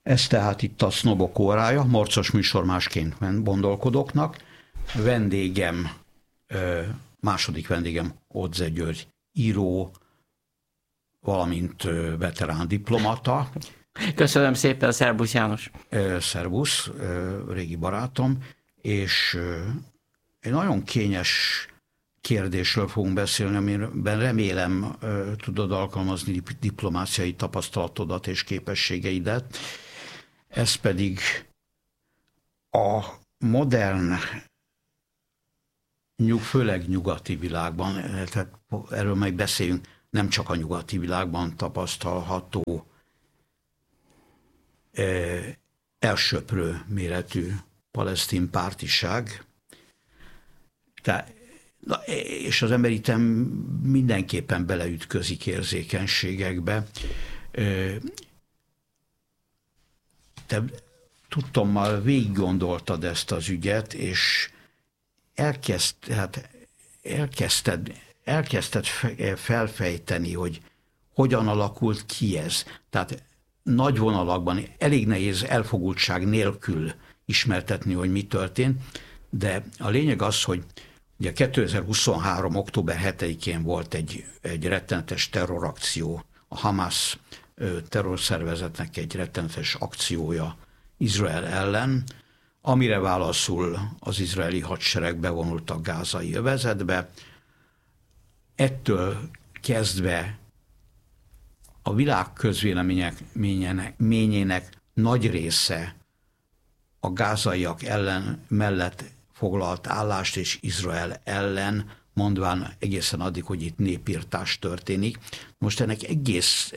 Ez tehát itt a Sznobok órája, morcos műsor másként gondolkodóknak. Vendégem, második vendégem Odze György, író, valamint veterán diplomata. Köszönöm szépen, szervusz János. Szervusz, régi barátom, és egy nagyon kényes kérdésről fogunk beszélni, amiben remélem tudod alkalmazni diplomáciai tapasztalatodat és képességeidet. Ez pedig a modern, főleg nyugati világban, tehát erről meg beszéljünk, nem csak a nyugati világban tapasztalható elsöprő méretű palesztin pártiság. És az ember itt mindenképpen beleütközik érzékenységekbe. Te tudtommal végiggondoltad ezt az ügyet, és elkezdted felfejteni, hogy hogyan alakult ki ez. Tehát nagy vonalakban elég nehéz elfogultság nélkül ismertetni, hogy mi történt, de a lényeg az, hogy ugye 2023. október 7-én volt egy rettenetes terrorakció, a Hamas terrorszervezetnek egy rettenetes akciója Izrael ellen, amire válaszul az izraeli hadsereg bevonult a gázai övezetbe. Ettől kezdve a világ közvéleményének nagy része a gázaiak mellett foglalt állást és Izrael ellen, mondván egészen addig, hogy itt népirtás történik. Most ennek egész,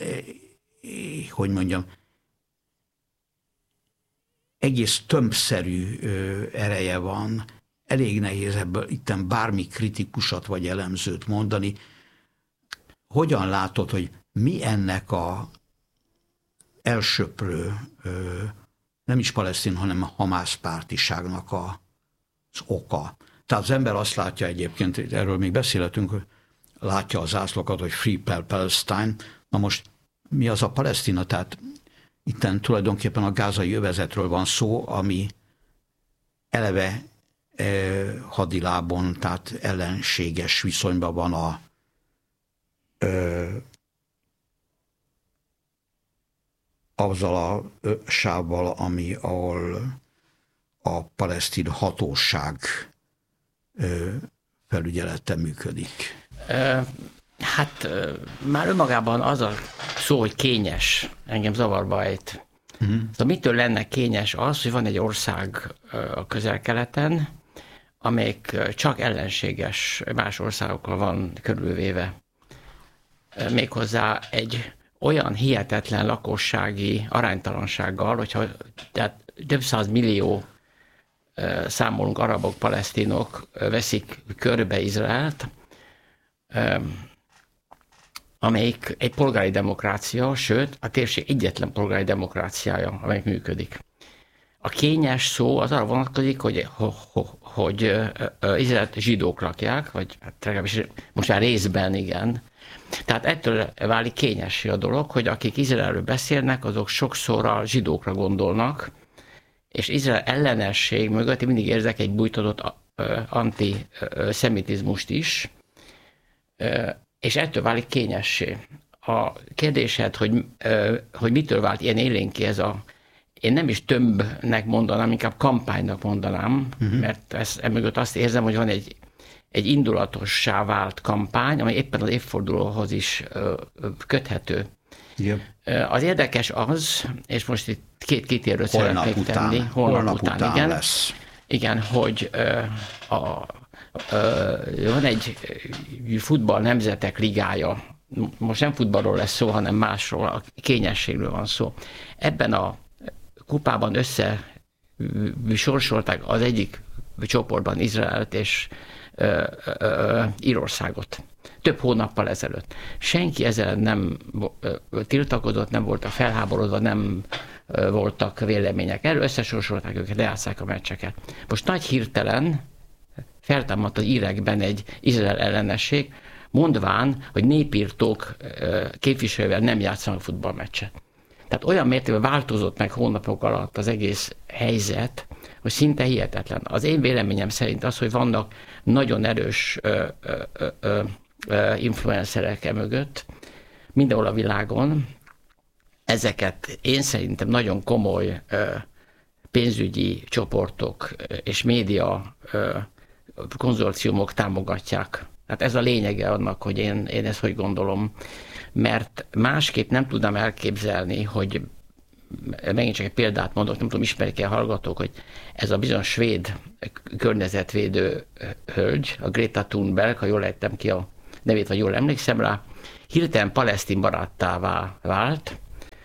egész tömbszerű ereje van, elég nehéz ebből itten bármi kritikusat vagy elemzőt mondani. Hogyan látod, hogy mi ennek a elsöprő, nem is palesztin, hanem a Hamász pártiságnak az oka? Tehát az ember azt látja egyébként, erről még beszélhetünk, hogy látja az zászlókat, hogy Free Palestine. Na most mi az a Palesztina? Tehát itten tulajdonképpen a gázai övezetről van szó, ami eleve hadilábon, tehát ellenséges viszonyban van azzal a sávval, ahol a palesztin hatóság felügyelete működik. Hát már önmagában az a szó, hogy kényes, engem zavarba ejt. Szóval mitől lenne kényes az, hogy van egy ország a Közel-Keleten, amelyik csak ellenséges más országokkal van körülvéve. Méghozzá egy olyan hihetetlen lakossági aránytalansággal, hogyha tehát több 100 millió számolunk arabok, palesztinok veszik körbe Izraelt, amelyik egy polgári demokrácia, sőt, a térség egyetlen polgári demokráciája, amelyik működik. A kényes szó az arra vonatkozik, hogy Izraelt zsidók lakják, vagy hát legalábbis most már részben igen. Tehát ettől válik kényessé a dolog, hogy akik Izraelről beszélnek, azok sokszor a zsidókra gondolnak, és Izrael ellenesség mögött én mindig érzek egy bújtatott antiszemitizmust is, és ettől válik kényessé. A kérdésed, hogy mitől vált ilyen élénké ez én nem is tömbnek mondanám, inkább kampánynak mondanám, mert emögött azt érzem, hogy van egy indulatossá vált kampány, amely éppen az évfordulóhoz is köthető. Yep. Az érdekes az, és most itt két kitérőt szeretnék tenni. Holnap után igen. Lesz. Igen, hogy van egy futball nemzetek ligája, most nem futballról lesz szó, hanem másról, a kényességről van szó. Ebben a kupában sorsolták az egyik csoportban Izraelt és Írországot. Több hónappal ezelőtt. Senki ezzel nem tiltakozott, nem voltak felháborodva, nem voltak vélemények. Erről összesorsolták őket, lejátszák a meccseket. Most nagy hirtelen feltámadt az írekben egy Izrael ellenesség, mondván, hogy népírtók képviselővel nem játszanak futballmeccset. Tehát olyan mértékben változott meg hónapok alatt az egész helyzet, hogy szinte hihetetlen. Az én véleményem szerint az, hogy vannak nagyon erős influencerek mögött, mindenhol a világon, ezeket én szerintem nagyon komoly pénzügyi csoportok és média konzorciumok támogatják. Hát ez a lényege annak, hogy én ezt hogy gondolom, mert másképp nem tudnám elképzelni, hogy megint csak egy példát mondok, nem tudom, ismerik-e a hallgatók, hogy ez a bizonyos svéd környezetvédő hölgy, a Greta Thunberg, ha jól ejtem ki a nevét, vagy jól emlékszem rá, hirtelen palesztin baráttává vált.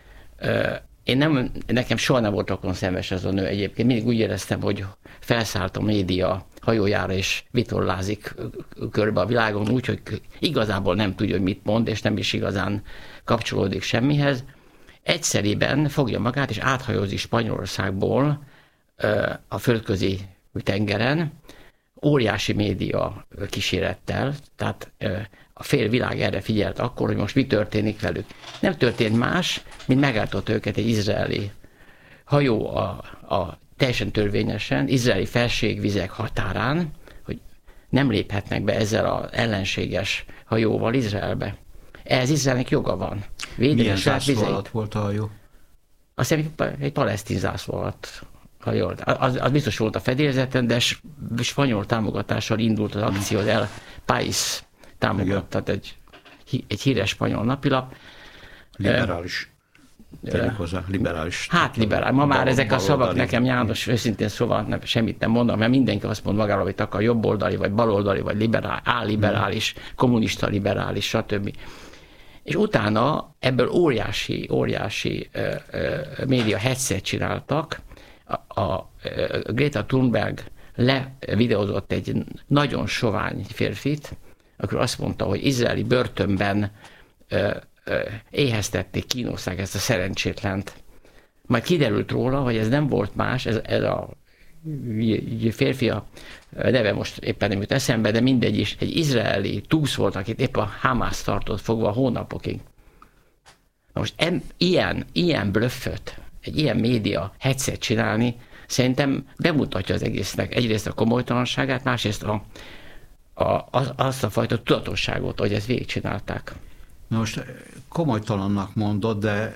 Nekem soha nem volt rokon szemes ez a nő egyébként. Mindig úgy éreztem, hogy felszállt a média hajójára, és vitorlázik körbe a világon, úgyhogy igazából nem tudja, hogy mit mond, és nem is igazán kapcsolódik semmihez. Egyszerűen fogja magát, és áthajózik Spanyolországból a földközi tengeren, óriási média kísérettel, tehát a fél világ erre figyelt akkor, hogy most mi történik velük. Nem történt más, mint megálltott őket egy izraeli hajó a teljesen törvényesen, izraeli felségvizek határán, hogy nem léphetnek be ezzel az ellenséges hajóval Izraelbe. Ehhez Izraelnek joga van. Milyen zászló alatt volt a hajó? Azt hiszem, egy palesztin zászló alatt. Az biztos volt a fedélzeten, de spanyol támogatással indult az akció, az El País támogatott, tehát egy híres spanyol napilap. Liberális. Liberális. Hát liberális. Ma már ezek a szavak nekem, János, őszintén szóval semmit nem mondom, mert mindenki azt mond magáról, hogy akar jobboldali, vagy baloldali, vagy álliberális, kommunista liberális, stb. És utána ebből óriási média headset csináltak. A Greta Thunberg levideózott egy nagyon sovány férfit, akkor azt mondta, hogy izraeli börtönben éheztették, kínozták ezt a szerencsétlent. Majd kiderült róla, hogy ez nem volt más, ez a férfi, a neve most éppen nem jut eszembe, de mindegy is, egy izraeli túsz volt, akit épp a Hamász tartott fogva hónapokig. Na most ilyen blöfföt, egy ilyen média headset csinálni, szerintem bemutatja az egésznek egyrészt a komolytalanságát, másrészt azt a fajta tudatosságot, hogy ezt végigcsinálták. Na most komolytalannak mondod, de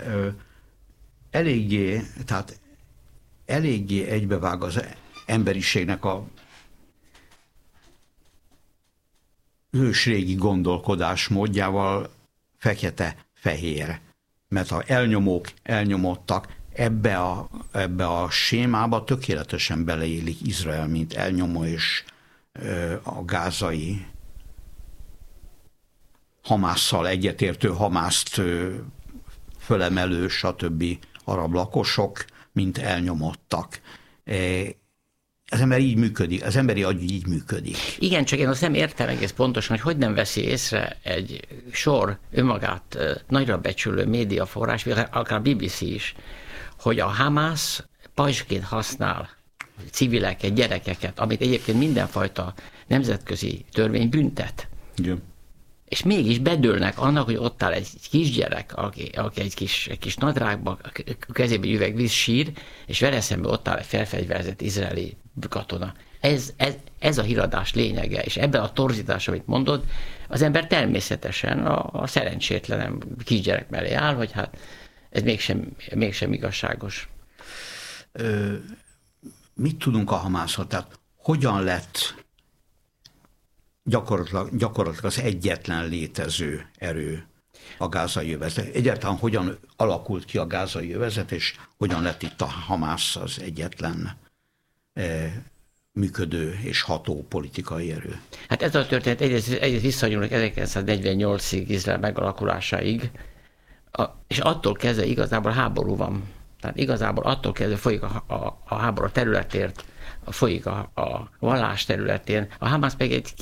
eléggé egybevág az emberiségnek a ősrégi gondolkodásmódjával fekete-fehér. Mert ha elnyomottak, ebbe a sémába tökéletesen beleélik Izrael, mint elnyomó, és a gázai Hamásszal egyetértő, Hamászt fölemelő, stb. Arab lakosok, mint elnyomottak. Az ember így működik, az emberi agy így működik. Igen, csak én azt nem értem egész pontosan, hogy nem veszi észre egy sor önmagát nagyra becsülő médiaforrás, akár a BBC is, hogy a Hamász pajzsként használ civileket, gyerekeket, amit egyébként mindenfajta nemzetközi törvény büntet. Igen. És mégis bedőlnek annak, hogy ott áll egy kisgyerek, aki egy kis nadrágban, kezében üvegvíz sír, és vele szemben ott áll egy felfegyverzett izraeli katona. Ez a híradás lényege, és ebben a torzítás, amit mondod, az ember természetesen a szerencsétlenem kisgyerek mellé áll, hogy hát ez mégsem igazságos. Mit tudunk a Hamászról? Tehát hogyan lett gyakorlatilag az egyetlen létező erő a gázai övezet? Egyáltalán hogyan alakult ki a gázai övezet, és hogyan lett itt a Hamász az egyetlen működő és ható politikai erő? Hát ez a történet egyrészt visszanyúlik 1948-ig, Izrael megalakulásáig, és attól kezdve igazából háború van. Tehát igazából attól kezdve folyik a háború területért, folyik a vallás területén. A Hamász pedig egy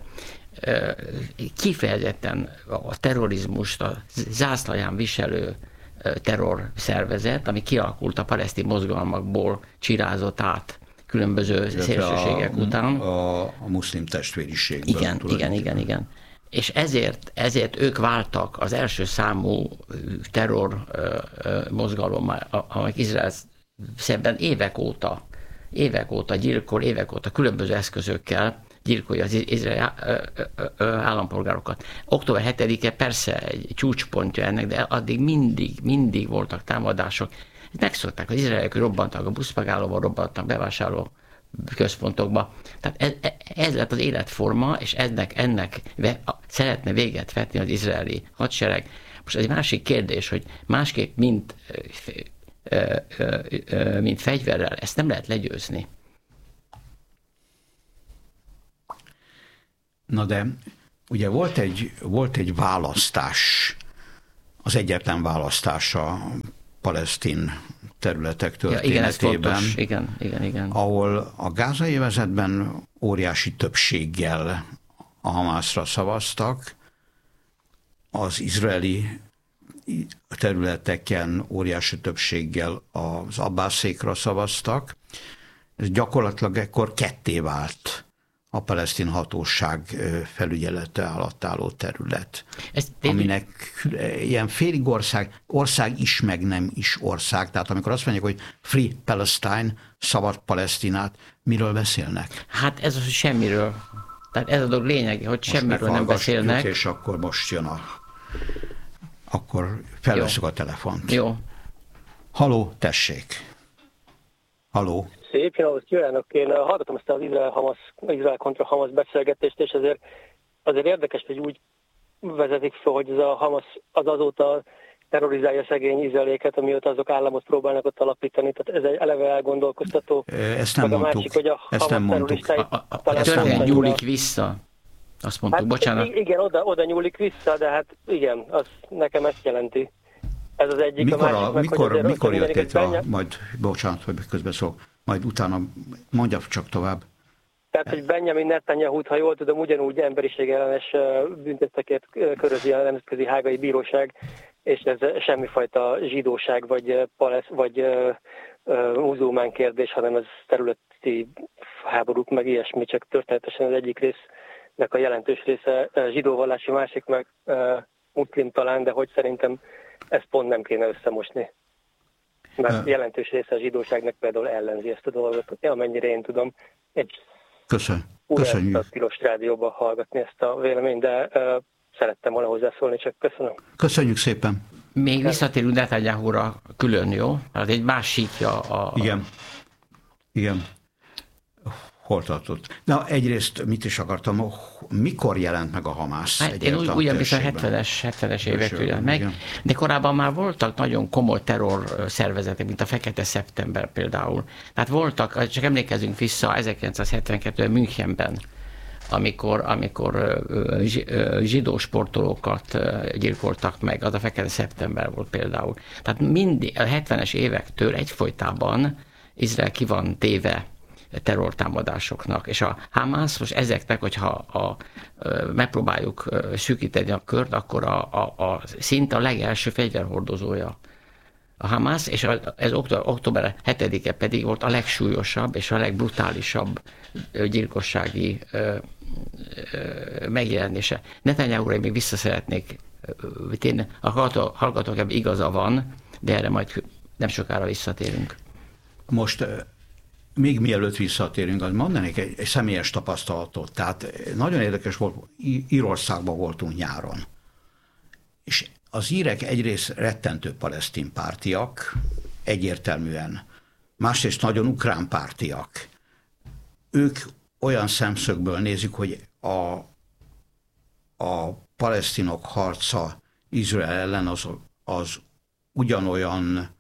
kifejezetten a terrorizmust, a zászlaján viselő terrorszervezet, ami kialakult a palesztin mozgalmakból, csirázott át különböző szélsőségek után. A muszlim testvériségből. Igen. és ezért ők váltak az első számú terror mozgalom, amely Izrael szemben évek óta gyilkol, évek óta különböző eszközökkel gyilkolja az izraeli állampolgárokat. Október 7-e persze egy csúcspontja ennek, de addig mindig voltak támadások. Megszokták, az izraeliek robbantak a buszmegállóba, robbantak bevásárló központokba. Tehát ez lett az életforma, és ennek szeretne véget vetni az izraeli hadsereg. Most egy másik kérdés, hogy másképp, mint fegyverrel, ezt nem lehet legyőzni. Na de ugye volt egy választás, az egyetlen választás a palesztin területek történetében, igen. ahol a gázai övezetben óriási többséggel a Hamászra szavaztak, az izraeli területeken óriási többséggel az Abbászékra szavaztak. Ez gyakorlatilag ekkor ketté vált a palesztin hatóság felügyelete alatt álló terület, aminek ilyen félig ország is, meg nem is ország. Tehát amikor azt mondják, hogy Free Palestine, szabad Palesztinát, miről beszélnek? Hát ez az semmiről. Tehát ez a dolog lényeg, hogy most semmiről nem beszélnek. És akkor most jön akkor felveszük a telefont. Jó. Haló, tessék. Haló. Szép napot kívánok! Én hallgatom ezt az Izrael kontra Hamas beszélgetést, és azért érdekes, hogy úgy vezetik fel, hogy ez a Hamas azóta terrorizálja szegény izraelieket, amióta azok államot próbálnak ott alapítani. Tehát ez egy eleve elgondolkoztató. Ezt nem mondtuk. Másik, hogy ezt nem mondtuk. A történet nyúlik vissza. Azt mondtuk, hát, bocsánat. Igen, oda nyúlik vissza, de hát igen, az nekem ezt jelenti. Ez az egyik. Mikor jött létre, majd bocsánat, hogy közbeszólok, majd utána mondja csak tovább. Tehát, hogy Benjamin Netanyahu-t, ha jól tudom, ugyanúgy emberiségellenes büntettekért körözi a Nemzetközi Hágai Bíróság, és ez semmifajta zsidóság vagy muzulmán kérdés, hanem ez területi háborúk, meg ilyesmi, csak történetesen az egyik résznek a jelentős része zsidóvallási, másik meg muszlim talán, de hogy szerintem ezt pont nem kéne összemosni. Mert jelentős része a zsidóságnak például ellenzi ezt a dolgot. Amennyire én tudom, Köszönjük. A Tilos Rádióban hallgatni ezt a véleményt, de szerettem volna hozzászólni, csak köszönöm. Köszönjük szépen. Még visszatérünk Netanyahu-ra külön, jó? Hát egy másítja a... Igen. Hol tartott? Na, egyrészt mit is akartam, mikor jelent meg a Hamász? Hát én úgy emlékszem, 70-es évek jelent meg, de korábban már voltak nagyon komoly terror szervezetek, mint a Fekete Szeptember például. Tehát voltak, csak emlékezzünk vissza 1972-ben Münchenben, amikor zsidó sportolókat gyilkoltak meg, az a Fekete Szeptember volt például. Tehát mindig a 70-es évektől egyfolytában Izrael ki van téve terrortámadásoknak, és a Hamász most ezeknek, hogyha megpróbáljuk szűkíteni a kört, akkor szinte a legelső fegyverhordozója a Hamász, és ez október 7-e pedig volt a legsúlyosabb és a legbrutálisabb gyilkossági megjelenése. Netanyahu-ra még vissza szeretnék, a hallgatók ebben igaza van, de erre majd nem sokára visszatérünk. Most még mielőtt visszatérünk, az mondanék egy személyes tapasztalatot. Tehát nagyon érdekes volt, Írországban voltunk nyáron. És az írek egyrészt rettentő palesztin pártiak, egyértelműen, másrészt nagyon ukrán pártiak. Ők olyan szemszögből nézik, hogy a palesztinok harca Izrael ellen az ugyanolyan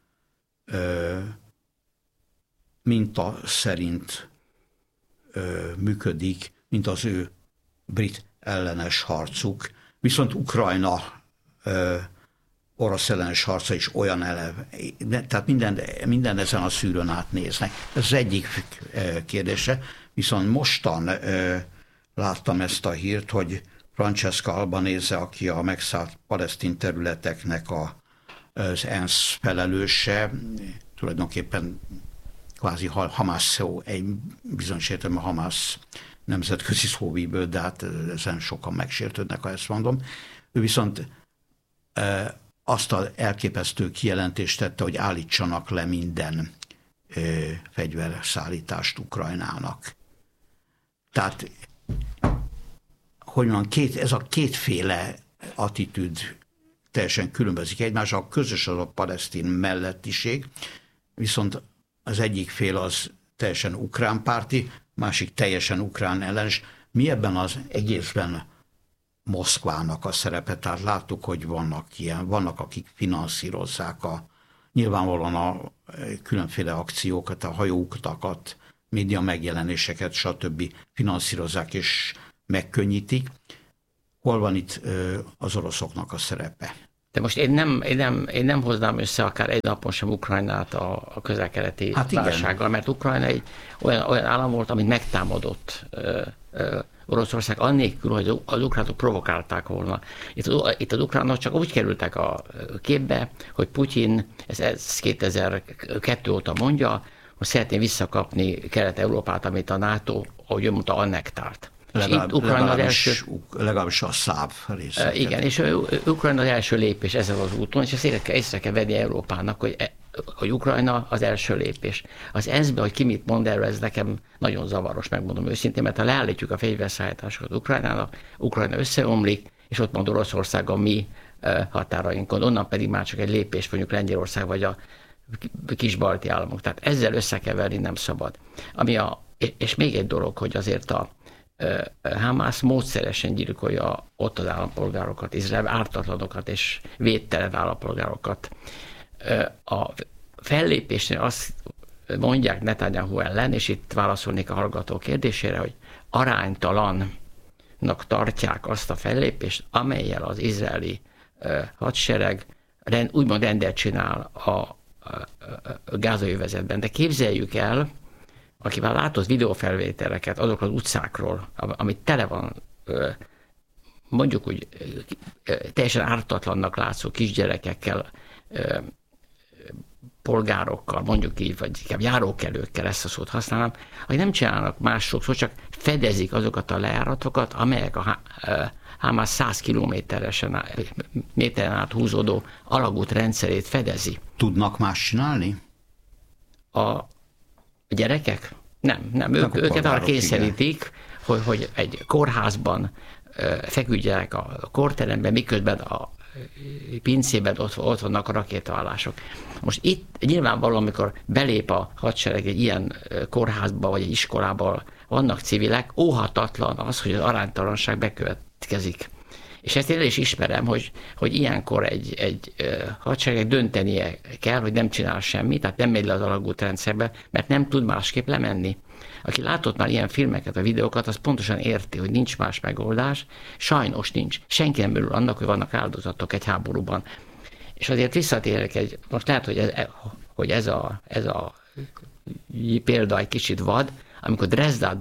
minta szerint működik, mint az ő brit ellenes harcuk. Viszont Ukrajna orosz ellenes harca is olyan eleve. Tehát minden ezen a szűrőn átnéznek. Ez az egyik kérdése. Viszont mostan láttam ezt a hírt, hogy Francesca Albanese, aki a megszállt palesztin területeknek az ENSZ felelőse, tulajdonképpen kvázi Hamász szó, egy bizonyos értelemben Hamász nemzetközi szóvívő, de hát ezen sokan megsértődnek, ha ezt mondom. Ő viszont azt az elképesztő kijelentést tette, hogy állítsanak le minden fegyverszállítást Ukrajnának. Tehát, hogy van, ez a kétféle attitűd teljesen különbözik egymással, közös az a palesztin mellettiség, viszont az egyik fél az teljesen ukrán párti, másik teljesen ukrán ellenes. Mi ebben az egészben Moszkvának a szerepe? Tehát láttuk, hogy vannak akik finanszírozzák nyilvánvalóan a különféle akciókat, a hajóutakat, média megjelenéseket, stb. Finanszírozzák és megkönnyítik. Hol van itt az oroszoknak a szerepe? De most én nem hoznám össze akár egy napon sem Ukrajnát a közel-keleti válsággal, mert Ukrajna egy olyan állam volt, amit megtámadott Oroszország, annélkül, hogy az ukránok provokálták volna. Itt az ukránok csak úgy kerültek a képbe, hogy Putyin, ez 2002 óta mondja, hogy szeretné visszakapni Kelet-Európát, amit a NATO, ahogy ő mondta, annektált. Legalábbis a száv részeket. Igen, és Ukrajna az első lépés ezen az úton, és ezt észre kell venni Európának, hogy Ukrajna az első lépés. Az ENSZ-ben, hogy ki mit mond erről, ez nekem nagyon zavaros, megmondom őszintén, mert ha leállítjuk a fegyverszállításokat Ukrajnának, Ukrajna összeomlik, és ott mond Oroszország a mi határainkon, onnan pedig már csak egy lépés mondjuk Lengyelország vagy a kis balti államok. Tehát ezzel összekeverni nem szabad. És még egy dolog, hogy azért a Hamász módszeresen gyilkolja ott az állampolgárokat, Izrael ártatlanokat és védtelen állampolgárokat. A fellépésnél azt mondják Netanyahu ellen, és itt válaszolnék a hallgató kérdésére, hogy aránytalannak tartják azt a fellépést, amellyel az izraeli hadsereg úgymond rendet csinál a gázai övezetben. De képzeljük el, akivel látott videófelvételeket azok az utcákról, amit tele van, mondjuk úgy teljesen ártatlannak látszó kisgyerekekkel, polgárokkal, mondjuk így, vagy inkább járókelőkkel, ezt a szót használom, hogy nem csinálnak más sokszor, csak fedezik azokat a lejáratokat, amelyek a Hamász 100 méteren át húzódó alagút rendszerét fedezi. Tudnak más csinálni? A gyerekek? Nem. Őket arra kényszerítik, hogy egy kórházban feküdjenek a kórteremben, miközben a pincében ott vannak a rakétaállások. Most itt nyilvánvalóan, amikor belép a hadsereg egy ilyen kórházba vagy egy iskolába, vannak civilek, óhatatlan az, hogy az aránytalanság bekövetkezik. És ezt én is ismerem, hogy ilyenkor egy hadsereg döntenie kell, hogy nem csinál semmit, tehát nem megy le az alagút rendszerbe, mert nem tud másképp lemenni. Aki látott már ilyen filmeket, a videókat, az pontosan érti, hogy nincs más megoldás. Sajnos nincs. Senki nem örül annak, hogy vannak áldozatok egy háborúban. És azért visszatérek most lehet, hogy ez a példa egy kicsit vad, amikor Dresdát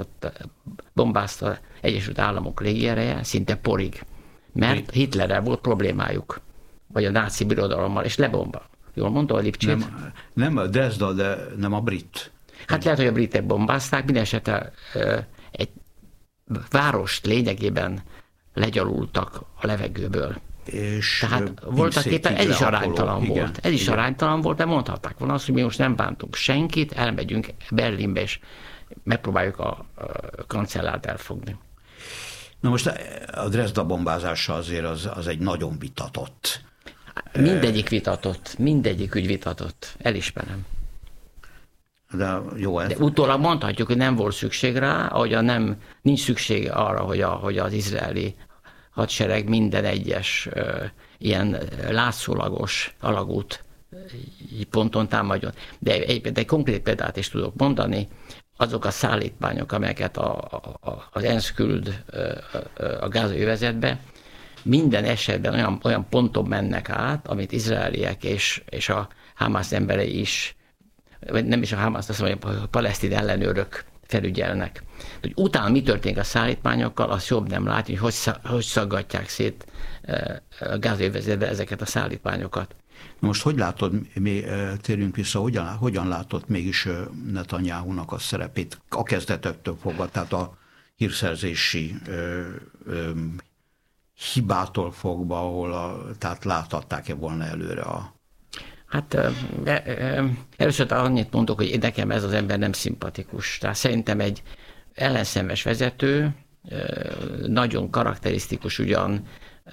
bombázta Egyesült Államok légiereje, szinte porig. Mert Hitlerrel volt problémájuk, vagy a náci birodalommal, és lebomba. Jól mondta a Lipcsit? Nem a Dresda, de nem a brit. Hát lehet, hogy a britek bombázták, minden esetre egy várost lényegében legyalultak a levegőből. És tehát voltak éppen ez is aránytalan volt. Ez is aránytalan volt, de mondhatták volna azt, hogy mi most nem bántunk senkit, elmegyünk Berlinbe, és megpróbáljuk a kancellárt elfogni. Na most a Dresda bombázása azért az egy nagyon vitatott. Mindegyik ügy vitatott, elismerem. De jó ez. De utólag mondhatjuk, hogy nem volt szükség rá, ahogyan nincs szükség arra, hogy az izraeli hadsereg minden egyes ilyen látszólagos alagút ponton támadjon. De egy konkrét példát is tudok mondani, azok a szállítmányok, amelyeket az ENSZ küld a gázai övezetbe, minden esetben olyan ponton mennek át, amit izraeliek és a Hamász emberei is, vagy nem is a Hamász, azt mondja, a palesztin ellenőrök felügyelnek. Hogy utána mi történik a szállítmányokkal, azt jobb nem látni, hogy szaggatják szét a gázai övezetbe ezeket a szállítmányokat. Most hogy látod, térjünk vissza, hogyan látott mégis Netanyahunak a szerepét a kezdetektől fogva, tehát hírszerzési hibától fogva, ahol tehát láthatták-e volna előre a... Hát először annyit mondok, hogy nekem ez az ember nem szimpatikus. Tehát szerintem egy ellenszenves vezető, nagyon karakterisztikus, ugyan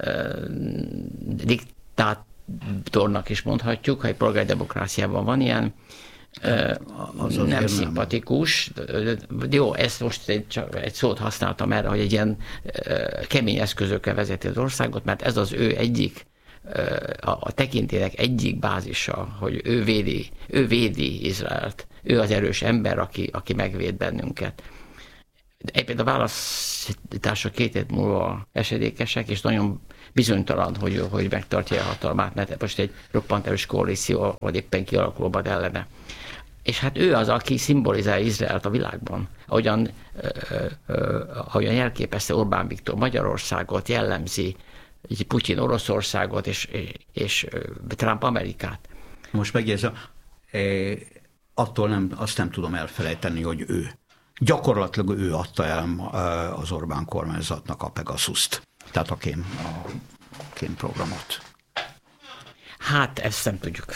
diktátornak is mondhatjuk, ha egy polgári demokráciában van ilyen, nem szimpatikus. Jó, ezt most csak egy szót használtam erre, hogy egy ilyen kemény eszközökkel vezeti az országot, mert ez az ő egyik, a tekintélynek egyik bázisa, hogy ő védi Izraelt. Ő az erős ember, aki megvéd bennünket. Egyébként a választások 2 hét múlva esedékesek, és nagyon bizonytalan, hogy megtartja a hatalmát, mert most egy roppant erős koalíció, vagy éppen kialakulóban ellene. És hát ő az, aki szimbolizálja Izraelt a világban. Ahogyan jelképezte Orbán Viktor Magyarországot, jellemzi Putyin Oroszországot, és Trump Amerikát. Most megjegyzem, azt nem tudom elfelejteni, hogy gyakorlatilag ő adta el az Orbán kormányzatnak a Pegasuszt, tehát a kémprogramot. Hát ezt nem tudjuk.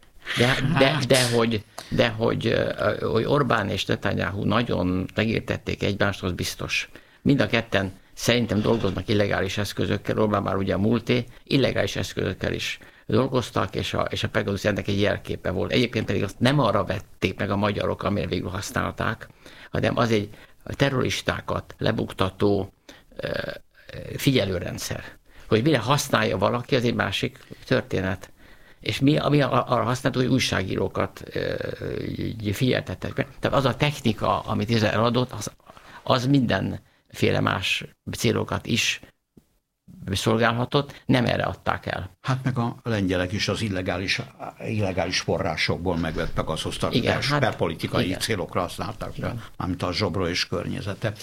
De hogy Orbán és Netanyahu nagyon megértették egymást, az biztos. Mind a ketten szerintem dolgoznak illegális eszközökkel, Orbán már ugye a múlté, illegális eszközökkel is dolgoztak, és a Pegasus ennek egy jelképe volt. Egyébként pedig azt nem arra vették meg a magyarok, amire végül használták, hanem az egy terroristákat lebuktató figyelőrendszer. Hogy mire használja valaki, az egy másik történet. És ami arra használtuk, hogy újságírókat figyeltettek be. Tehát az a technika, amit Izrael adott, az mindenféle más célokat is szolgálhatott, nem erre adták el. Hát meg a lengyelek is az illegális forrásokból megvett Pegasuszt per politikai célokra használták fel, mármint a Zsobro és környezete.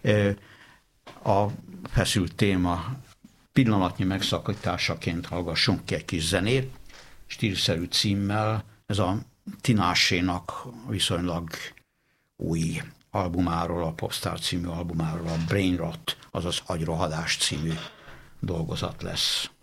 A feszült téma pillanatnyi megszakításaként hallgassunk ki egy kis zenét, stílszerű címmel, ez a Tinashe-nak viszonylag új albumáról, a Popstar című albumáról, a Brain Rot, azaz Agyrohadás című dolgozat lesz.